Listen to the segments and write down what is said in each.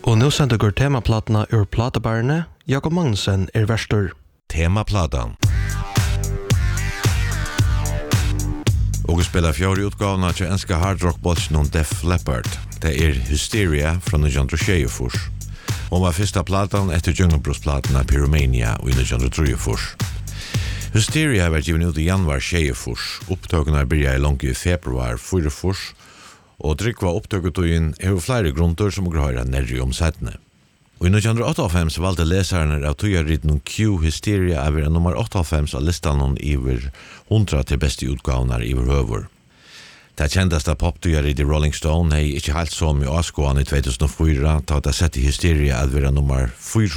Og nu sender går temaplatna ur platebarene. Jakob Magnussen verstor. Temaplatan. Og spelar fjärde utgåvan till enska hardrockbollen non Def Leppard. Det Hysteria från 1924. Hon var första platan efter Djungelbrosplaterna Pyromania och 1923. Hysteria var given ut i januar 24. Upptagna började långt i februar 24. Og drikk var opptaget og inn flere grunter som grøyre nærre omsettene. Og i 1998 valgte leserne av tøyerritten Q Hysteria over nummer 98 av listan over 100 til beste utgavner i høver. Det kjenteste poptøyerritt i Rolling Stone er ikke helt så mye avskående i 2004, da det sett i Hysteria over nummer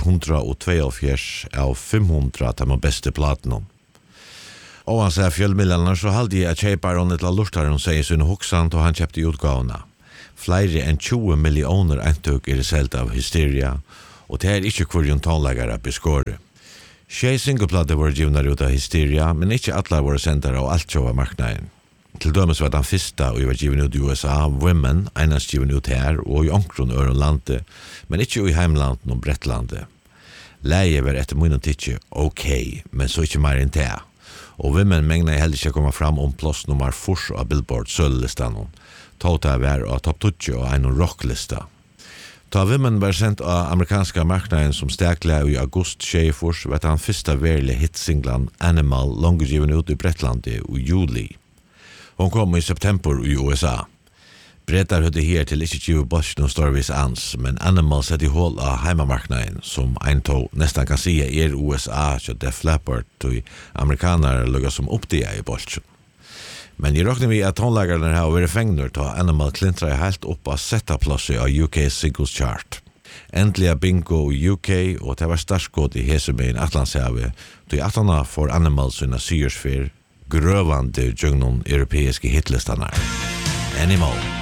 442 av 500 til de beste platene. Og han sier fjellmiddelene, så halde jeg at kjøperen et la lortaren sier sin hoksan og han kjøpte utgavene. Flere enn 20 millioner eintøk selv av Hysteria, og det ikke hver tonleggere beskåret. 6 singleplater var givner ut av Hysteria, men ikke alle var sender av alt av marknaden. Til dømes var den første, og jeg var givet ut i USA, Women, eneste givet ut her, og i Ankron Ørenlandet, men ikke i heimlandet og Brettlandet. Leie var etter munnen tidsje ok, men så ikke mer enn det. Og Women mengna heller ikke komme fram plass nummer 4 av Billboard søllistan. Tåta var av topp 20 og en rocklista. Da Women var sendt av amerikanska marknaden som stekla i august 24, var den første verlige hitsinglan Animal langgiven ut i Brettlandet i juli. Hon kom i september i USA. Brettar høyde her til ikke givet Boston Storvis ans, men Animal sett i hål av heimamarknaden, som ein tog nesten kan si USA, så Def Leppard, og amerikanere lukket som oppdia i Boston. Men jeg råkner vi at tonleggerne har vært fengner til Animal klintra helt opp av settaplasset av UK Singles Chart. Endelig bingo i UK, og det var startskått i Hesemein Atlantshavet, til at han får Animal sine syrsfer, grøvande djungnon europeiske hitlistene. Animal.